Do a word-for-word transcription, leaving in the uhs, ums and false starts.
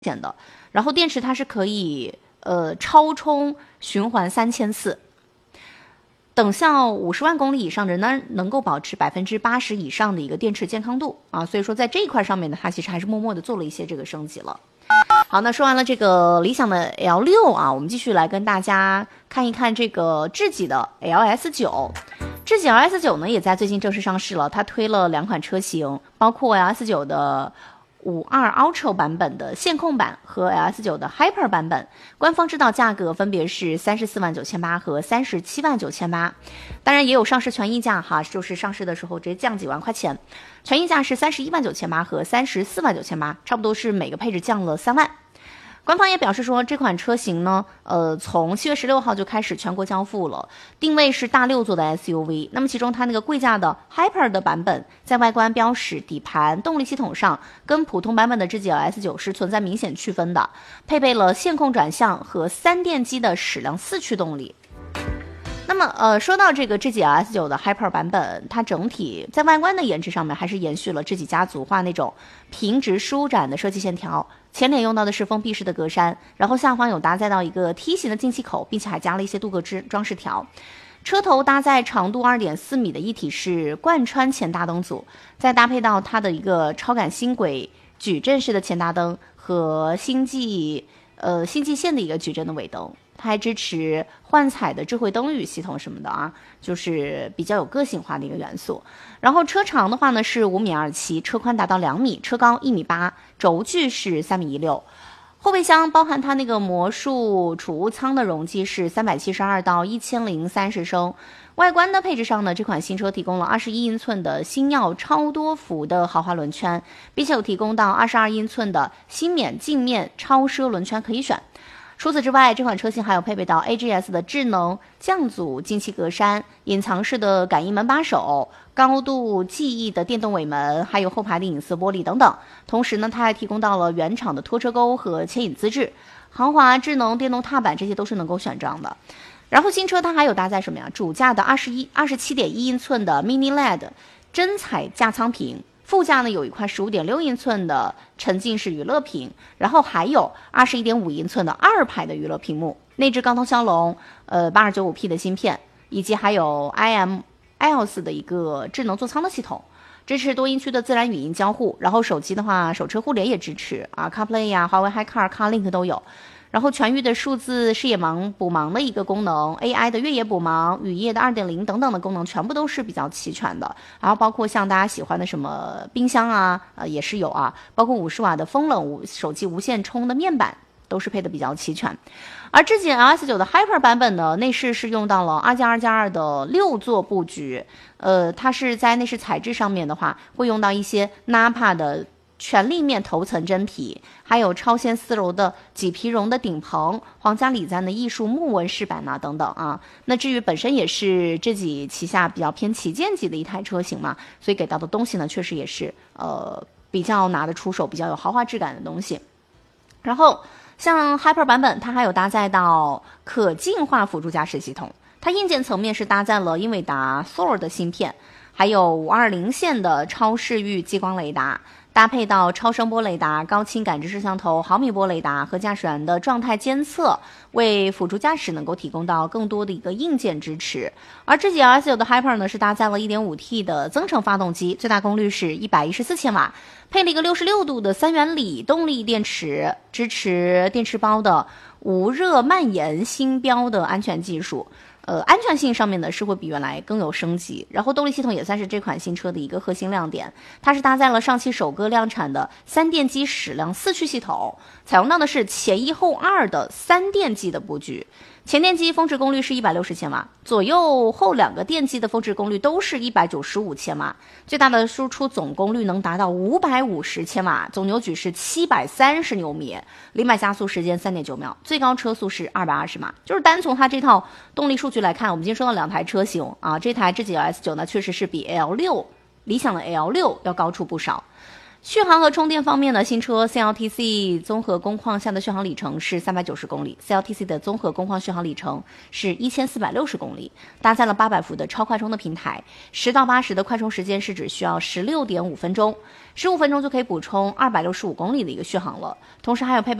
显的。然后电池它是可以呃超充循环三千次，等效五十万公里以上，仍然能够保持百分之八十以上的一个电池健康度啊。所以说在这一块上面呢，它其实还是默默的做了一些这个升级了。好，那说完了这个理想的 L 六 啊，我们继续来跟大家看一看这个智己的 L S 九。智己 L S 九 呢，也在最近正式上市了，它推了两款车型，包括 L S 九 的五二 Ultra 版本的线控版和 L S 九 的 Hyper 版本，官方指导价格分别是三十四万九千八和三十七万九千八，当然也有上市权益价哈，就是上市的时候直接降几万块钱，权益价是三十一万九千八和三十四万九千八，差不多是每个配置降了三万。官方也表示说，这款车型呢，呃，从七月十六号就开始全国交付了，定位是大六座的 S U V。那么其中它那个贵价的 Hyper 的版本，在外观标识、底盘、动力系统上，跟普通版本的智己 L S 九 是存在明显区分的，配备了线控转向和三电机的矢量四驱动力。那么，呃，说到这个智己 L S 九 的 Hyper 版本，它整体在外观的颜值上面还是延续了智己家族化那种平直舒展的设计线条。前脸用到的是封闭式的格栅，然后下方有搭载到一个梯形的进气口，并且还加了一些镀铬装饰条。车头搭载长度 二点四米的一体式贯穿前大灯组，再搭配到它的一个超感星轨矩阵式的前大灯和星际呃星际线的一个矩阵的尾灯。它还支持幻彩的智慧灯语系统什么的啊，就是比较有个性化的一个元素。然后车长的话呢是五米二七，车宽达到两米，车高一米八，轴距是三米一六。后备箱包含它那个魔术储物舱的容积是三百七十二到一千零三十升。外观的配置上呢，这款新车提供了二十一英寸的星耀超多幅的豪华轮圈，并且有提供到二十二英寸的星冕镜面超奢轮圈可以选。除此之外，这款车型还有配备到 A G S 的智能降阻进气格栅、隐藏式的感应门把手、高度记忆的电动尾门，还有后排的隐色玻璃等等。同时呢，它还提供到了原厂的拖车钩和牵引资质，豪华智能电动踏板这些都是能够选装的。然后新车它还有搭载什么呀？主驾的二十一、二十七点一英寸的 Mini L E D 真彩价舱屏。副驾呢有一块 十五点六英寸的沉浸式娱乐屏，然后还有 二十一点五英寸的二排的娱乐屏幕，内置高通骁龙呃 八二九五 P 的芯片，以及还有 I M I O S 的一个智能座舱的系统，支持多音区的自然语音交互。然后手机的话，手车互联也支持啊 CarPlay 呀、华为 HiCar、CarLink 都有。然后全域的数字视野盲补盲的一个功能 ，A I 的越野补盲、雨夜的 二点零 等等的功能，全部都是比较齐全的。然后包括像大家喜欢的什么冰箱啊，呃也是有啊，包括五十瓦的风冷无手机无线充的面板，都是配的比较齐全。而智己 L S 九 的 Hyper 版本呢，内饰是用到了二加二加二的六座布局，呃，它是在内饰材质上面的话，会用到一些 Nappa 的全立面头层真皮，还有超纤丝柔的麂皮绒的顶棚，皇家礼赞的艺术木纹饰板啊等等啊。那至于本身也是智己旗下比较偏旗舰级的一台车型嘛，所以给到的东西呢，确实也是呃比较拿得出手，比较有豪华质感的东西。然后像 Hyper 版本，它还有搭载到可进化辅助驾驶系统，它硬件层面是搭载了英伟达 Thor 的芯片，还有五二零线的超视域激光雷达。搭配到超声波雷达、高清感知摄像头、毫米波雷达和驾驶员的状态监测，为辅助驾驶能够提供到更多的一个硬件支持。而智己 L S 九 的 Hyper 呢，是搭载了 一点五 T 的增程发动机，最大功率是一百一十四千瓦，配了一个六十六度的三元锂动力电池，支持电池包的无热蔓延星标的安全技术。呃，安全性上面呢是会比原来更有升级，然后动力系统也算是这款新车的一个核心亮点，它是搭载了上汽首个量产的三电机矢量四驱系统，采用到的是前一后二的三电机的布局。前电机峰值功率是一百六十千瓦，左右后两个电机的峰值功率都是一百九十五千瓦，最大的输出总功率能达到五百五十千瓦，总扭矩是七百三十牛米，零百加速时间 三点九秒，最高车速是二百二十码。就是单从它这套动力数据来看，我们今天说到两台车型啊，这台智己 L S 九 呢确实是比 L 六 理想的 L 六要高出不少。 续航和充电方面呢，新车 C L T C 综合工况下的续航里程是三百九十公里 ，C L T C 的综合工况续航里程是一千四百六十公里，搭载了八百伏的超快充的平台，十到八十的快充时间是只需要十六点五分钟，十五分钟就可以补充二百六十五公里的一个续航了，同时还有配备